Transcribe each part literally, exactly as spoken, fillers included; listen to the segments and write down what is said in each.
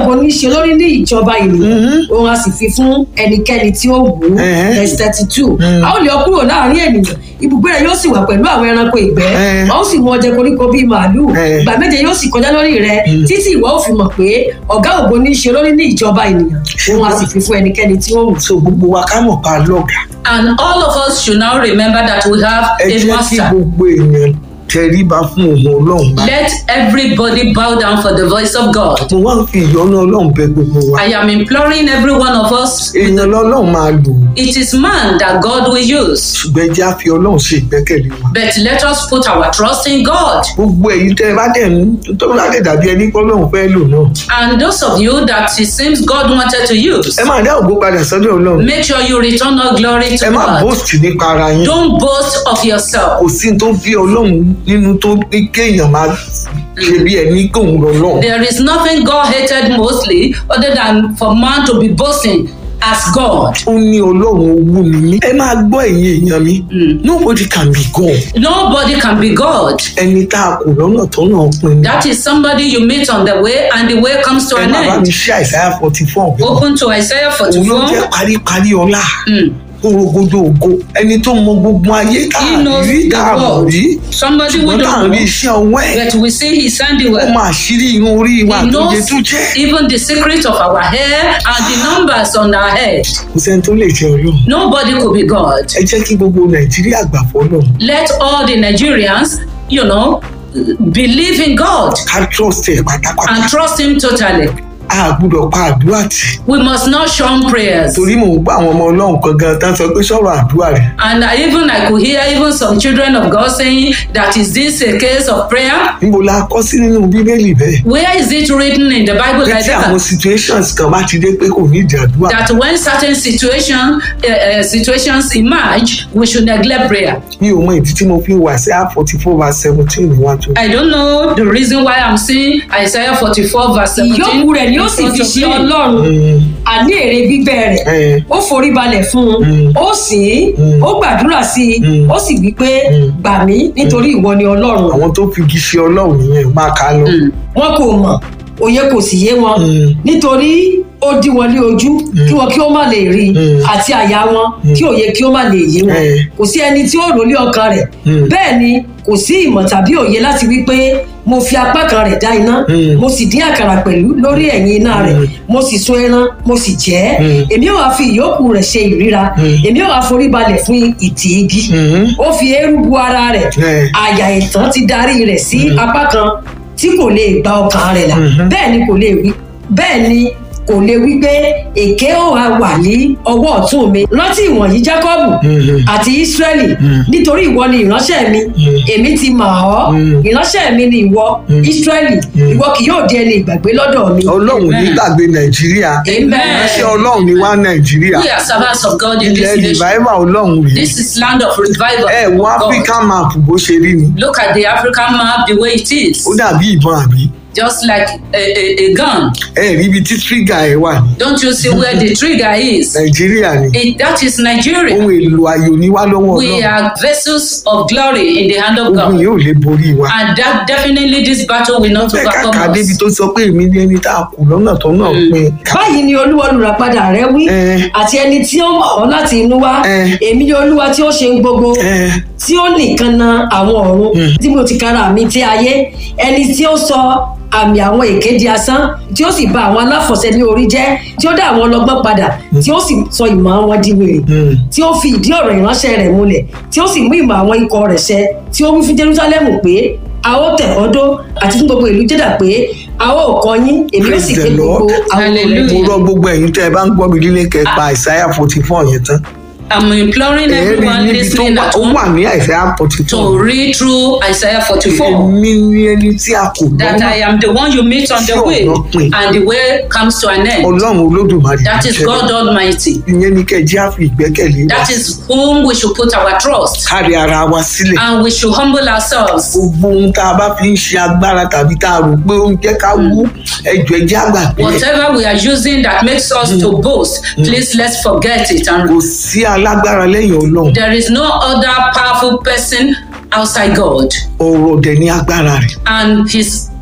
ògo ní ṣe lórí ní ìjọba ènìyàn òun a sì fi fún ẹnikẹ́ni tí ó wù ú. verse thirty two a ó lé ọ kúrò láàrin ènìyàn ibùgbé rẹ yóò sì wà pẹ̀lú àwọn ẹranko ìgbẹ́ wọn ó sì mú ọ jẹ koríko bíi màálù ìgbà méje yóò sì kọjá lórí rẹ títí ìwọ ó fi mọ̀ pé ọ̀gá ògo ní ṣe lórí ní ìjọba ènìyàn òun a sì fi fún ẹnikẹ́ni tí ó wù ú. so gbogbo wa ká mọ̀ pa lọ́gàá. And all of us should now remember that we have ẹ a jẹ́ kí master. gbogbo èèyàn tẹríba fún ohùn ọlọ́run bá. Let everybody bow down for the voice of God. mo wá ń fi ìyọ́nú ọlọ́run bẹ̀ gbogbo wa. I am imploring every one of us. èèyàn lọ́lọ́run máa lò. It is man that God will use. ṣùgbọ́n ẹ jẹ́ á fi ọlọ́run ṣe ìgbẹ́kẹ̀lé wa. But let us put our trust in God. gbogbo èyí tẹ́ ẹ bá dẹ̀ ń tó bá dẹ̀ dàbí ẹni pé ọlọ́run fẹ́ lò náà. And those of you that it seems God wanted to use, ẹ máa dá ògo padà sọ́dọ̀ ọlọ́run. make sure you return all glory to ẹ má God. boast nípa ara yín. Don't boast of yourself. kò sí tó bí ọlọ́run nínú tó ní kéèyàn máa ṣe bí ẹni kóun lọ náà. There is nothing God hated mostly other than for man to be boasting as God. ó ní ọlọ́run owó ni mí. ẹ máa gbọ́ ẹ̀yin èèyàn mi. nobody can be God. Nobody can be God. ẹni tá a kò lọ́nà tó náà pin. That is somebody you meet on the way and the way comes to ẹ an má bá end. mi ṣe Isaiah forty four. Open to Isaiah òun ló forty-four. jẹ́ paríparí ọlá. Mm. orogodo ògo ẹni tó mọ gbogbo ayé tá He a knows rí the tá a mọ̀ world. rí. Somebody who ṣùgbọ́n tá a don't rí know, iṣẹ́ ọwọ́ ẹ̀. but we see his ó handiwork. máa ṣírí irun orí wa He àtòyè knows tó jẹ́. even the secret of our hair and the numbers on our head. kò sẹ́ni tó lè jẹ ọlọ́run. Nobody could be God. ẹ jẹ́ kí gbogbo nàìjíríà gbà fọ́lọ́run. Let all the Nigerians, you know, believe in God ká trust ẹ̀ pátápátá. and trust him totally. a gbúdọ̀ pa àdúrà tì. We must not shun prayers. torí mò ń gbọ́ àwọn ọmọ ọlọ́run kan gan tán sọ pé sọ̀rọ̀ àdúrà rẹ̀. And I even I could hear even some children of God saying that is this a case of prayer? níbo la kọ́ sí nínú bíbélì bẹ́ẹ̀. Where is it written in the Bible pé like tí àwọn that? situations kan bá ti dé pé kò ní ìdí àdúrà. That when certain situation uh, uh, situations emerge, we should neglect prayer. mi ò mọ ìdí tí mo fi wà sí a forty four verse seventeen níwájú. I don't know the reason why I'm seeing Isaiah forty-four verse seventeen. ìyókù rẹ̀ ni ó sì fi ṣe ọlọ́run àní èrè gbígbẹ́ rẹ̀ Eh. ó forí balẹ̀ fún un ó sìn ín ó gbàdúrà sí i ó sì wí pé gbà mí nítorí ìwọ ni ọlọ́run. àwọn tó fi igi ṣe ọlọ́run nìyẹn máa kà á lọ. wọn kò mọ̀ òye kò sì yé wọn nítorí ó dí wọn ní ojú kí wọn kí ó má lè rí àti àyà wọn kí òye kí ó má lè yé wọn Eh. kò sí ẹni tí ó rò lé ọkàn rẹ̀ bẹ́ẹ̀ ni kò sí ìmọ̀ tàbí òye láti wí pé mo fi apá kan rẹ̀ dá iná mo sì dín àkàrà pẹ̀lú lórí ẹ̀yìn iná rẹ̀ mo sì sun ẹran mo sì jẹ ẹ́ èmi ò wá fi ìyókù rẹ̀ ṣe ìríra èmi ò wá forí balẹ̀ fún ìtì igi ó fi eérú bu ara rẹ̀ Eh. àyà ìtàn ti darí rẹ̀ sí apá kan tí kò lè gba ọkàn rẹ̀ là bẹ́ẹ̀ ni kò lè wí bẹ́ẹ̀ ni kò lè wí pé èké ó wá wà ní ọwọ́ ọ̀tún mi rántí ìwọ̀nyí Jákọ́bù àti Ísírẹ́lì nítorí ìwọ ni ìránṣẹ́ mi èmi ti mọ̀ ọ́ ìránṣẹ́ mi ni ìwọ Ísírẹ́lì ìwọ kì yóò di ẹni ìgbàgbé lọ́dọ̀ mi. ọlọ́run ní gbàgbé nàìjíríà. Amen. ìránṣẹ́ ọlọ́run ni wá nàìjíríà. We are servants of God in ilẹ̀ this nation. revival ọlọ́run rèé. This is land of revival. ẹ wo of God. african map bó ṣe rí ni. Look at the African map the way it is. ó dàbí ìbọn àbí. Just like a, a, a gun. ẹ rí ibi tí trigger ẹ wà ní. Don't you see where the trigger is? nàìjíríà ni. It, that is Nigeria. ohun èlò ayò ní wá lọ́wọ́ We ọlọ́run. are vessels of glory in the hand of ogun God. yóò lè borí wa. And that definitely this battle will not bẹ́ẹ̀ overcome kàkà débi us. tó sọ pé èmi ní ẹni tá a kù lọ́nà tó náà pin. báyìí ni olúwa olùràpadà rẹ wí Eh. àti ẹni tí ó mọ̀ ọ́ láti inú wá Eh. èmi ni olúwa tí ó ṣe ń gbogbo Eh. tí ó nìkan na àwọn ọ̀run tí mo ti kára mi tí ayé ẹni tí ó sọ àmì àwọn èké di asán tí ó sì bà àwọn aláfọ̀ṣẹ ní orí jẹ́ tí ó dá àwọn ọlọ́gbọ́n padà tí ó sì sọ ìmọ̀ wọn di wèrè tí ó fi ìdí ọ̀rọ̀ ìránṣẹ́ rẹ̀ múlẹ̀ tí ó sì mú ìmọ̀ àwọn ikọ̀ rẹ̀ ṣẹ tí ó wí fún Jerúsálẹ́mù pé a ó tẹ̀ ọ́ dó àti fún gbogbo ìlú Júdà pé a ó kọ́ yín èmi ó sì Praise ké the gbogbo Lord. àwọn Hallelujah. mo rọ gbogbo ẹ̀yin tẹ́ ẹ bá ń gbọ́ mi lílé kẹpa Isaiah forty four yẹn tán. I'm imploring ẹ̀ẹ́rì everyone níbi tó listening wà at ó home wà ní Isaiah forty to four. read through Isaiah forty-four. èmi ni ẹni tí a kò That lọ́nà. I am the one you meet on the Sure, way, not me. and the way comes to an end. ọlọ́run olódùmarè. That is God Almighty. ìyẹn ni kẹ́ ẹ jẹ́ àfi ìgbẹ́kẹ̀lé wa. That is whom we should put our trust, kárí ara wa sílẹ̀. and we should humble ourselves. gbogbo ohun tá a bá fi ń ṣe agbára tàbí tá a rò pé ó ń jẹ́ ká wú ẹjọ́ ẹjẹ́ àgbàgbé. Whatever we are using that makes us to boast, please let's forget it. kò And sí alágbára lẹ́yìn ọlọ́run. there is no other powerful person outside God, ọ̀rọ̀ dẹ̀ ní agbára rẹ̀. and His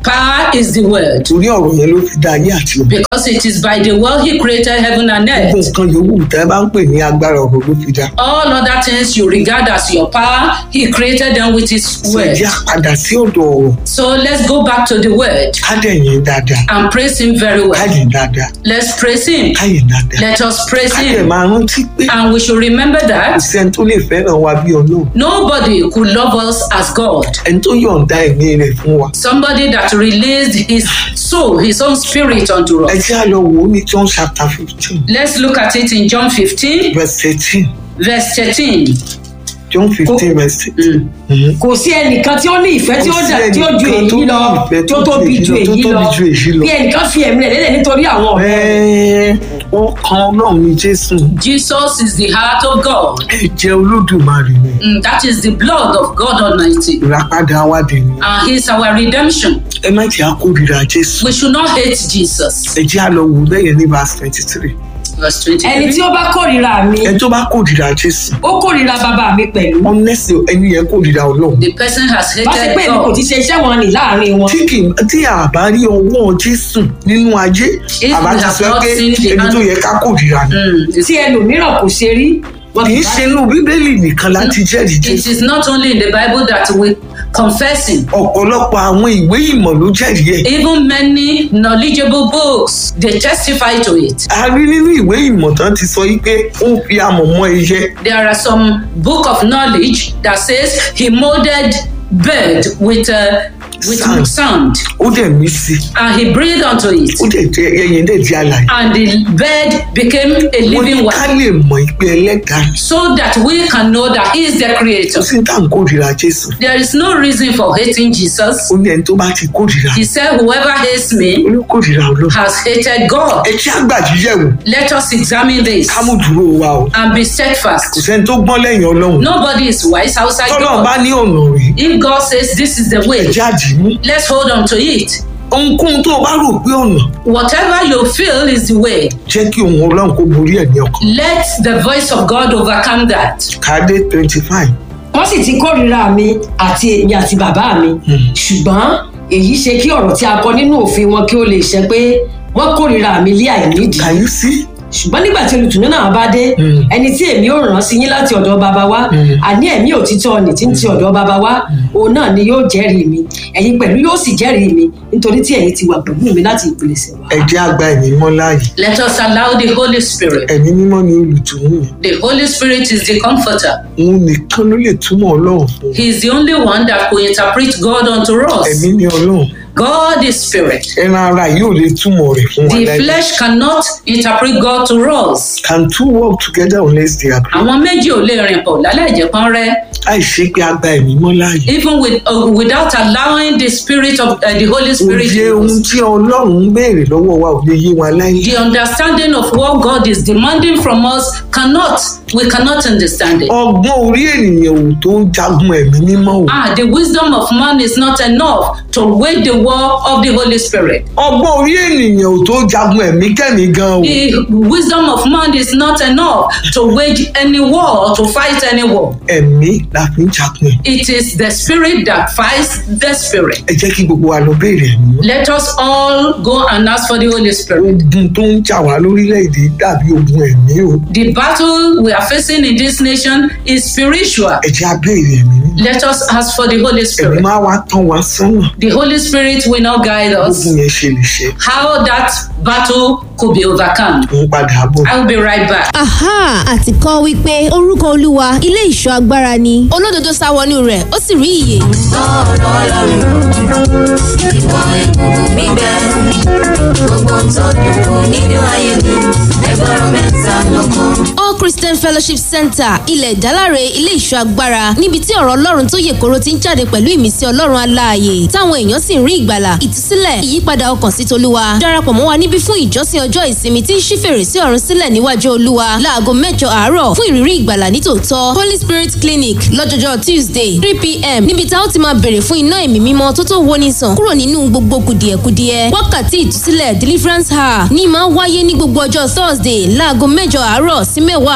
Power is the word. torí ọ̀rọ̀ yẹn ló fi dá ayé àti òun. Because it is by the word he created heaven and gbogbo earth. nǹkan yòówù tẹ́ bá ń pè ní agbára ọ̀rọ̀ ló fi dá. All other things you regard as your power, he created them with his ṣe word. jẹ́ àpadà sí ọ̀dọ̀ ọ̀rọ̀ So let's go back to the word ká dẹ̀ yẹn dáadáa and praise him very ká well. yẹn dáadáa Let's praise him. ká yẹn dáadáa Let us praise ká dẹ̀ him. máa rántí pé And we should remember kò that sẹ́ni tó lè fẹ́ràn wa bí Ọlọ́run nobody could love us as God. ẹni tó yọ̀ǹda ẹ̀mí rẹ̀ fún wa. Somebody that released his soul, his own spirit unto ẹ us. jẹ́ á lọ wò ó ní John chapter fifteen Let's look at it in John fifteen, verse thirteen verse thirteen. John fifteen verse thirteen. Mhm. kò sí ẹnìkan tí ó ní ìfẹ́ tí ó Kò sí dà tí ó ju ẹnìkan tó èyí ní lọ ìfẹ́ tí ó tó tóbi ju tó èyí tóbi lọ ju èyí lọ. bí ẹnìkan fi ẹ̀mí rẹ̀ lélẹ̀ nítorí àwọn ọ̀rẹ́ Ẹ́ẹ́, ó kan Ọlọ́run ní Jésù Jesus is the heart of God. ẹ̀jẹ̀ Olódùmarè ni Mm, that is the blood of God Almighty. ìràpadà wa dẹ̀ ni. And he's our redemption. ẹ má jẹ́ á kórìíra Jésù. We should not hate Jesus. ẹ jẹ́ á lọ wò ó bẹ́ẹ̀ yẹn ní verse twenty-three. Verse ẹni tí twenty-three. ó bá kórìíra mi ẹni tó bá kórìíra Jésù ó kórìíra bàbá mi pẹ̀lú honestly ẹni yẹn kórìíra Ọlọ́run. The person has bá ṣe hated pé èmi kò God. ti ṣe iṣẹ́ wọn nì láàrin wọn tí kì í tí a bá rí ọwọ́ Jésù nínú ayé If àbá we ti have sọ not pé seen the ẹni hand- tó yẹ ká kórìíra ni. Mm, it's- tí ẹlòmíràn kò ṣe rí wọn kì kì í bá ṣe inú Bíbélì nìkan láti jẹ́rìí It Jésù. is not only in the Bible that we confessing. ọ̀pọ̀lọpọ̀ àwọn ìwé ìmọ̀ ló jẹ́rìí ẹ̀. Even many knowledgeable books, they testify to it. a rí nínú ìwé ìmọ̀ tán ti sọ yìí pé ó fi amọ̀ mọ́ ẹyẹ. There are some book of knowledge that says he molded bird with uh, with Sand. sand, ó dẹ̀ mí sí i and he breathed onto it, ó dẹ̀ jẹ́ ẹyẹ yẹn dẹ̀ di alààyè. and the bird became a wọ́n ní living ká one, lè mọ̀ ìpè ẹlẹ́dàá ni. so that we can know that he is the kò creator. sí ní tá à ń kórìíra Jésù. There is no reason for hating Jesus. ó ní ẹni tó bá ti kórìíra He said, whoever hates me ó ní kórìíra Ọlọ́run. has hated God. ẹ jẹ́ àgbàjíyẹ̀wò Let us examine this ká mú dúró wa o. and be kò steadfast. sẹ́ni tó gbọ́n lẹ́yìn Ọlọ́run. Nobody is wise outside tọ́lọ́run bá God. ní ọ̀nà rèé If God says this is the ẹ way, jẹ́ àdìmú. let's hold on to it. ohunkóhun tó o bá rò pé ọ̀nà Whatever you feel is the way. jẹ́ kí ohun Ọlọ́run kó borí ẹ̀ ní ọkàn. Let the voice of God overcome that. kàdé twenty five. wọ́n sì ti kórìíra mi àti èmi àti bàbá mi ṣùgbọ́n èyí ṣe kí ọ̀rọ̀ tí a kọ nínú òfin wọn kí ó lè ṣẹ pé wọ́n kórìíra mi lé àìnídìí can you see. ṣùgbọ́n nígbà tí olùtùnú náà bá dé Mm. ẹni tí èmi ò rán sí yín láti ọ̀dọ̀ bàbá wa Mm. àní ẹ̀mí òtítọ́ ni tí ń ti ọ̀dọ̀ bàbá wa òun náà ni yóò jẹ́rìí mi ẹ̀yin pẹ̀lú yóò sì jẹ́rìí mi nítorí tí ẹ̀yin ti wà pẹ̀lú mi láti ìpilẹ̀ṣẹ̀ wa. ẹ jẹ́ àgbà ẹ̀mí mímọ́ láàyè. Let us allow the Holy Spirit. ẹ̀mí mímọ́ ni olùtùnú yẹn. The Holy Spirit is the comforter. òun nìkan ló lè túmọ̀ Ọlọ́run fún un. He is the only one that could interpret God unto us. ẹ̀mí ni Ọlọ́run. God is spirit. ẹran ara yìí ò lè túmọ̀ rẹ̀ fún wa The láyé. flesh cannot interpret God to us. can two work together unless they agree. Àwọn méjì ò lè rìn pọ̀ lálẹ́ ìjẹ̀pọ̀n rẹ̀. àìṣe pé àgbà ẹ̀mí mímọ́ láàyè. Even with, uh, without allowing the spirit of uh, the Holy Spirit òye in ohun us. tí Ọlọ́run ń béèrè lọ́wọ́ wa ò lè yé wa láyé. The understanding of what God is demanding from us cannot, we cannot understand it. ọgbọ́n orí ènìyàn ò tó jagun ẹ̀mí mímọ́ o. Ah, the wisdom of man is not enough to wage the war of the Holy Spirit. ọgbọ́n orí ènìyàn ò tó jagun ẹ̀mí kẹ́mi gan o. The wisdom of man is not enough to wage any war, to fight any war. ẹ̀mí la fi ń jagun ẹ̀. It is the spirit that fights the spirit. ẹ jẹ́ kí gbogbo wa lọ béèrè ẹ̀mí mímọ́. Let us all go and ask for the Holy Spirit. ogun tó ń jà wá lórílẹ̀‐èdè dàbí ogun ẹ̀mí o. The battle we are facing in this nation is spiritual. ẹ jẹ́ á béèrè ẹ̀mí mímọ́. Let us ask for the Holy ẹ̀mí Spirit. máa wá tán wa sọ́nà. The Holy Spirit will not guide us. ogun yẹn ṣe lè ṣe. How that battle could be overcome. òun padà bọ̀. I will be right back. aha àti kọ́ wípé orúkọ olúwa ilé ìṣọ́ agbára ni olódodo sá wọnú rẹ̀ ó sì rí ìyè. Ọ̀rọ̀ Ọlọ́run ìwọ ìbùkún mi gbẹ gbogbo tó dùn nínú ayé mi ẹgbẹ̀rún mẹ́ta lọ́kàn. All Christian Fellowship Center ilẹ̀ ìdáláre ilé ìṣọ́ agbára níbi tí ọ̀rọ̀ ọlọ́run tó yè koro ti ń jáde pẹ̀lú ìmísí ọlọ́run aláàyè táwọn èèyàn sì ń rí ìgbàlà ìtúsílẹ̀ ìyípadà ọkàn sí tolúwa darapọ̀ mọ́ wa níbí fún ìjọsìn ọjọ́ ìsinmi tí ń ṣí fèrèsé ọ̀run sílẹ̀ níwájú olúwa láago mẹ́jọ àárọ̀ fún ìrírí ìgbàlà nítòótọ́ Holy Spirit Clinic lọ́jọ́jọ́ Tuesday three p.m. níbi tá ó ti máa bèrè fún iná ẹ̀mí mímọ́ tó tó woni sàn kúrò nínú gbogbo kùdìẹ̀kudiẹ wákàtí ìtúsílẹ̀ deliverance hour ní máa wáyé ní gbogbo ọjọ́ Thursday láago mẹ́jọ àárọ̀ sí mẹ́wàá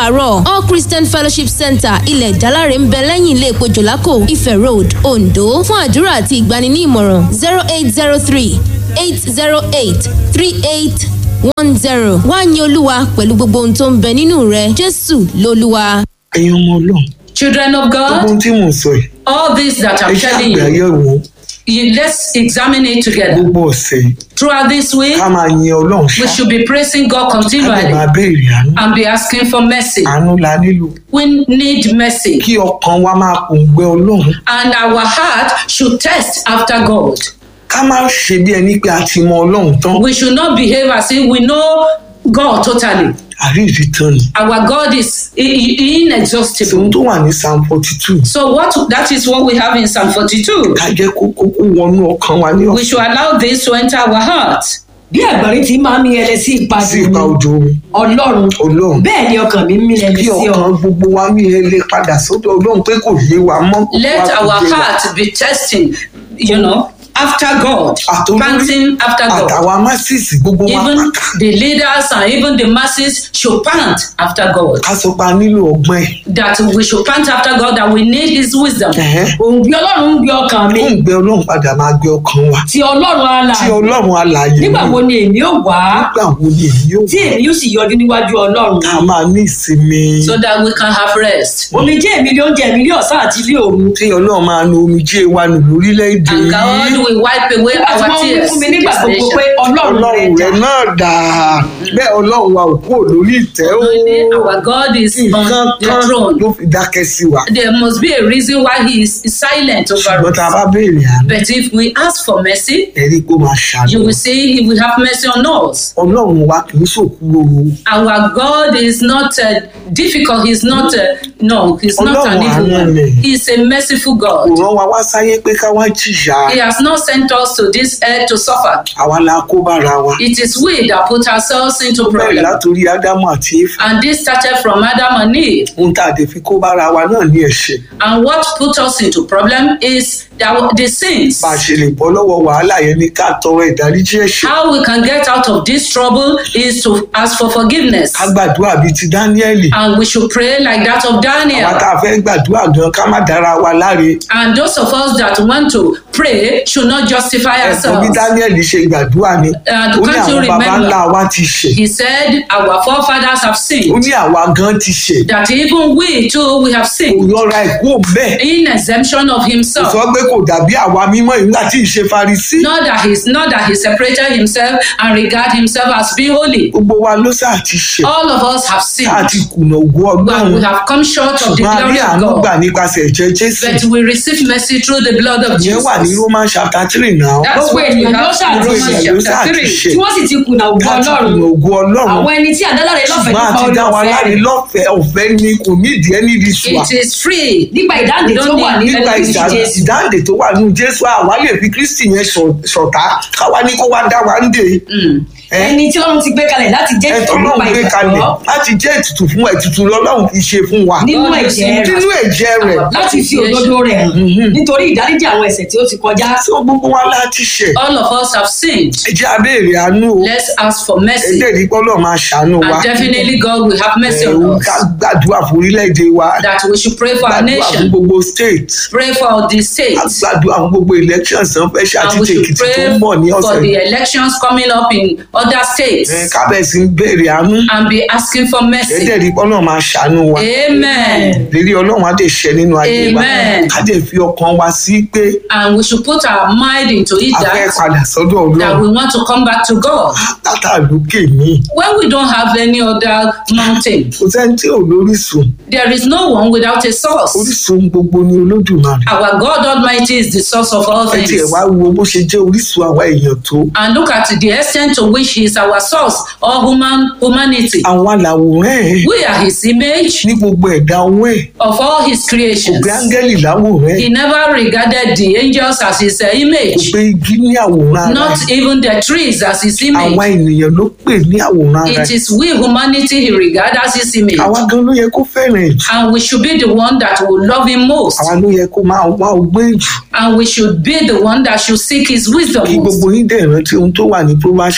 àárọ̀. All Christian Fellowship Center ilẹ̀ ìdálárè ń bẹ lẹ́yìn ilé epo jòlákò Ifẹ̀ Road, Ondo. Fún àdúrà àti ìgbani ní ìmọ̀ràn zero eight zero three eight zero eight three eight one zero. Wá yin Olúwa pẹ̀lú gbogbo ohun tó ń bẹ nínú rẹ̀. Jésù lolúwa. ẹ̀yin ọmọ Ọlọ́run Children of gbogbo ohun God, tí mò ń sọ yìí all this that ẹ I'm ṣe telling you, àgbéyẹ̀wò you, let's examine it together. gbogbo ọ̀sẹ̀ yìí Throughout this week, ká máa yin Ọlọ́run we ṣá should be praising God ká lè continually máa béèrè àánú and be asking for mercy. àánú la nílò We need mercy, kí ọkàn wa máa pòǹgbẹ Ọlọ́run and our heart should thirst after God. ká má ṣe bí ẹni pé a ti mọ Ọlọ́run tán We should not behave as if we know God totally. àríyìí tán ni Our God is i- i- inexhaustible. ohun tó wà ní psalm forty two So what that is what we have in Psalm forty-two. ká jẹ́ kó kókó wọnú ọkàn wa ní We should allow this to enter our heart. bí àgbàrí ti máa ń mí ẹlẹ sí ipa sí ipa ojú omi Ọlọ́run Ọlọ́run bẹ́ẹ̀ ni ọkàn mi ń mí ẹlẹ kí sí ọ. ọkàn gbogbo wa mí ẹlẹ padà sọ́dọ̀ Ọlọ́run pé kò yé wa mọ́ kó Let wá fi our yé wa. heart be testing, you know, after God, Àtolórí, panting after God. àtàwọn amásìsì gbogbo wa Even pátá the leaders and even the masses should pant after God. ká sọ pé a nílò ọgbọ́n ẹ̀ That we should pant after God, that we need His wisdom. ẹ̀hẹ́n. òun bí Ọlọ́run ń gbé ọkàn mi kó ń gbé Ọlọ́run padà máa gbé ọkàn wa ti Ọlọ́run àlà tí Ọlọ́run alààyè nígbà wo ni èmi ò wá nígbà wo ni èyí yóò tí èmi yóò sì yọjú níwájú Ọlọ́run. ká máa ní ìsinmi So that we can have rest. omi jẹ́ èmi ní oúnjẹ mi ní ọ̀sán àti ilé òru. tí Ọlọ́run máa nu omijé wa nù lórílẹ̀‐èdè And yìí God will wipe away àti our wọ́n wí tears fún mi in nígbà this gbogbo pé nation. Ọlọ́run rẹ̀ Ọlọ́run dà. rẹ̀ náà dà bẹ́ẹ̀ Ọlọ́run wa ò kúrò lórí ìtẹ́ ó Only our God is nǹkan on the kan throne. ló fi dákẹ́ sí wa There must be a reason why He is silent over ṣùgbọ́n tá a us. bá béèrè àánú But if we ask for mercy, ẹ̀rí kó máa ṣàánú you will see He will have mercy on us. Ọlọ́run wa kì í ṣòkúrò Our God is not uh, difficult. He's not, uh, no, He's not an evil one. He's a merciful kò God. rán wa wá sáyé pé ká wá jìyà He has not sent us to this earth to suffer. àwa la kó bára wa It is we that put ourselves into bẹ́ẹ̀ problem. látòrí Ádámù àti Éfà And this started from Adam and Eve. ohun tá a dẹ̀ fi kó bára wa náà ní ẹ̀ṣẹ̀ And what put us into problem is that the sins. bá a ṣe lè bọ́ lọ́wọ́ wàhálà yẹn ní ká tọrọ ìdáríjì ẹ̀ṣẹ̀ How we can get out of this trouble is to ask for forgiveness. ká gbàdúrà bíi ti Dáníẹ́lì And we should pray like that of àwa Daniel. tá a fẹ́ gbàdúrà gan ká má dára wa láre And those of us that want to pray should not justify ẹ̀sùn bí ourselves. Dáníẹ́lì ṣe gbàdúrà ni Uh, ó ní can't you àwọn baba remember? ńlá wa ti ṣẹ̀ He said, Our forefathers have ó sinned, ní àwa gan ti ṣẹ̀ that even we too we have kò sinned, yọra ẹ̀ kúrò bẹ́ẹ̀ in exemption of kò himself. sọ pé kò dàbí àwa mímọ́ yìí nígbà tí ì ṣe Farisí Not that he's not that he separated himself and regard himself as being holy. gbogbo wa ló sáà ti ṣẹ̀ All of us have tá a sinned, ti kùnà ògo and Ọlọ́run we have come short of the ṣùgbọ́n a rí glory of àánú gbà God. nípasẹ̀ ẹ̀jẹ̀ Jésù But we receive mercy through the blood of ìyẹn wà ní Jesus. Roman chapter three náà That's Gbogbo what we ènìyàn ló have in ṣàtúnṣe, Romans ló sáà chapter ti three. ṣẹ̀ tí wọ́n sì ti kùnà ògo tá a ti Ọlọ́run. kùnà ògo Ọlọ́run àwọn ẹni tí àdálàrẹ lọ́fẹ̀ẹ́ ṣùgbọ́n nípa àti orí dá wa ọ̀fẹ́ láre rẹ̀ lọ́fẹ̀ẹ́ ọ̀fẹ́ ni kò ní ìdí ẹni rí sùn It is free. nígbà ìdáǹdè We tó don't wà need nínú nípa Kristi ìdá- Jésù. ìdáǹdè tó wà nínú Jésù àwa lè fi Kristi yẹn ṣọ̀- ṣọ̀tá káwa ní kó wá dá wa ń dè ẹ́ ẹni tí Ọlọ́run ti gbé kalẹ̀ láti jẹ́ ẹ̀tọ́ ìtọ́ nípa Ọlọ́run gbé kalẹ̀ ìgbàgbọ́ láti jẹ́ ètùtù fún ètùtù lọ́lọ́run fi ṣe fún wa nínú God is ẹ̀jẹ̀ rẹ̀ nínú ẹ̀jẹ̀ rẹ̀ láti fi òdodo rẹ̀ hàn nítorí ìdáríjì àwọn ẹ̀ṣẹ̀ tí ó ti kọjá. tí ó gbogbo wa láti ṣẹ̀ All of us have sinned. ẹ jẹ́ a béèrè àánú o Let's ask for mercy. ẹgbẹ́ ìdí pọ́lọ́ máa ṣàánú wa And definitely God will have mercy Ẹ, on ká us. gbàdúrà fún orílẹ̀-èdè wa That we should pray for our gbàdúrà fún nation. gbogbo state Pray for the ká states. gbàdúrà fún gbogbo elections náà fẹ́ ṣe àti And we should tèkìtì tó pray ń bọ̀ ní for ọ̀sẹ̀ the elections coming up in other states. Ẹ, ká bẹ̀ sí ń béèrè àánú And be asking for mercy. ẹgbẹ́ ìdí pọ́lọ́ máa ṣàánú wa Amen. lérí Ọlọ́run á dẹ̀ ṣẹ nínú ayé wa Amen. ká dẹ̀ fi ọkàn wa sí pé And we should put our mind into it a fẹ́ that, padà sọ́dọ̀ that Ọlọ́run we want to come back to God. látà lókè mi When we don't have any other mountain, kò sẹ́ni tí ò lórísun there is no one without a source. orísun gbogbo ni Olódùmarè Our God Almighty is the source of all ẹ tiẹ̀ things. wá wo bó ṣe jẹ́ orísun àwa èèyàn tó And look at the extent to which He is our source, all human humanity. àwọn àlàwòrán ẹ̀ We are His image ní gbogbo ẹ̀dá ọwọ́ ẹ̀ of all His creations. gbé áńgẹ́lì láwòrán ẹ̀ He never regarded the angels as His uh, kò image, pé igi ní àwòrán ara not ẹ̀ even the trees as His àwa image. ènìyàn ló pè ní àwòrán ara It ẹ̀ is we, humanity, He regards as His image. àwa gan ló yẹ kó fẹ́ràn ẹ̀ jù And we should be the one that will love Him most. àwa ló yẹ kó máa wá ọgbọ́n ẹ̀ jù And we should be the one that should seek His wisdom kí most. gbogbo yín dẹ̀ rántí ohun tó wà ní Proverbs chapter twenty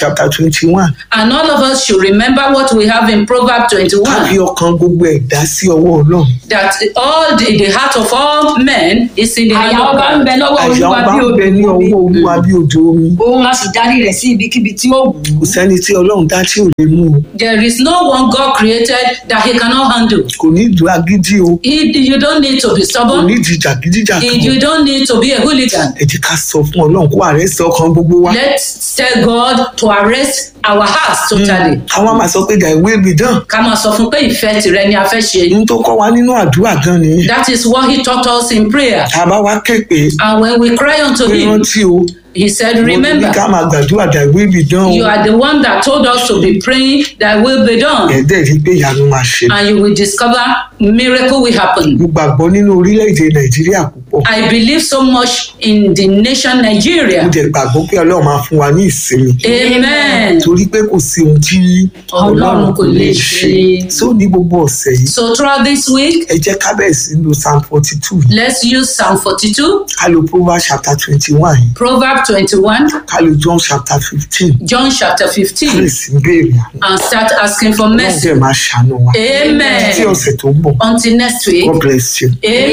twenty one. And all of us should remember what we have in Proverbs ká fi twenty-one, ọkàn gbogbo ẹ̀dá sí ọwọ́ ọlọ́run. that all the, the heart of all men is in the hand àyà of ọba ń God. bẹ lọ́wọ́ àyà olúwa ọba bí ń bẹ odò ní omi ọwọ́ olúwa bí odò omi. òun a sì darí rẹ̀ sí ibikíbi tí ó wù ú. kò sẹ́ni tí ọlọ́run dá tí ò lè mú o. There is no one God created that he cannot handle. kò ní ìdú agídí o. He, you don't need to be kò stubborn. ní ìdí jàgídíjà He, kan. you don't need to be a hooligan. ẹ jẹ́ ká sọ fún ọlọ́run kó ààrẹ sọ ọkàn gbogbo wa. Let's tell God to arrest our hearts totally. àwọn máa sọ pé thy will be done. Ká máa sọ fún pé ìfẹ́ tìrẹ ni a fẹ́ ṣe. ohun tó kọ́ wa nínú àdúrà gan nìyẹn. That is what he taught us in prayer. tá a bá wá képe And when we cry unto pé him, rántí o. he said, mo ní remember, ká máa gbàdúrà thy will be done o. you are the one that told us to be praying that will be done. ẹ̀ẹ́dẹ̀ rí pé ìyanu máa ṣe. And you will discover miracle will happen. mo gbàgbọ́ nínú orílẹ̀-èdè nàìjíríà púpọ̀. I believe so much in the nation Nigeria. mo jẹ́ gbàgbọ́ pé ọlọ́run máa fún wa ní ìsinmi. Amen. torí pé kò sí ohun tí Ọlọ́run kò lè ṣe. so ní gbogbo ọ̀sẹ̀ yìí So throughout this week, ẹ jẹ́ ká bẹ̀rẹ̀ sí lo psalm forty two let's use Psalm forty-two, ká lo proverbs chapter twenty one yìí Proverbs twenty-one, ká lo john chapter fifteen John chapter ká lè fifteen, sí béèrè àná. and start asking for ọlọ́run mercy. dẹ̀ máa ṣàánú wa. Amen. títí ọ̀sẹ̀ tó ń bọ̀ Until next week. God bless you. Amen.